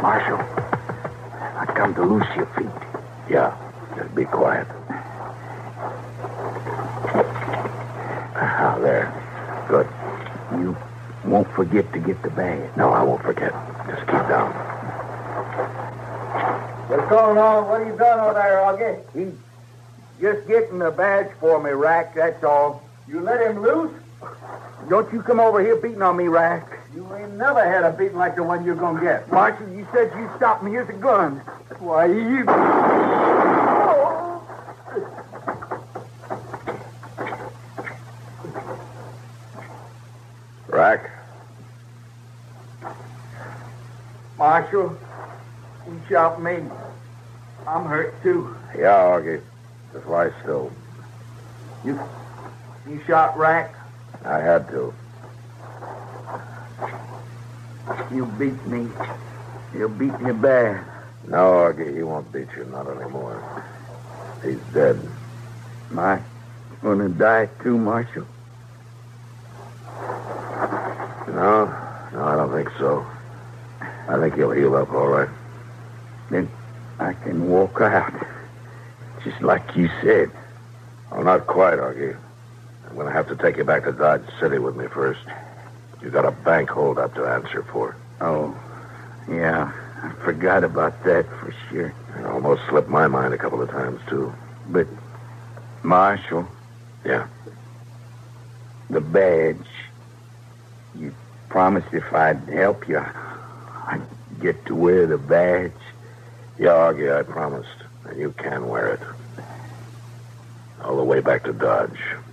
Marshal, I come to loose your feet. Yeah, just be quiet. There. Good. You won't forget to get the badge. No, I won't forget. Just keep down. What's going on? What have you done over there, Augie? He's just getting the badge for me, Rack, that's all. You let him loose? Don't you come over here beating on me, Rack. You ain't never had a beating like the one you're gonna get. Marshal, you said you stopped me. Here's a gun. Why, you... Rack? Marshal, you shot me. I'm hurt, too. Yeah, Augie. Just lie still. You shot Rack? I had to. You beat me. You beat me bad. No, Augie, he won't beat you. Not anymore. He's dead. Am I gonna die, too, Marshal? No, I don't think so. I think he'll heal up all right. Then I can walk out, just like you said. Oh, not quite, Augie. I'm going to have to take you back to Dodge City with me first. You got a bank holdup to answer for. Oh, yeah. I forgot about that for sure. It almost slipped my mind a couple of times, too. But, Marshal... Yeah? The badge... You promised if I'd help you, I'd get to wear the badge. Yeah, Augie, I promised. And you can wear it. All the way back to Dodge.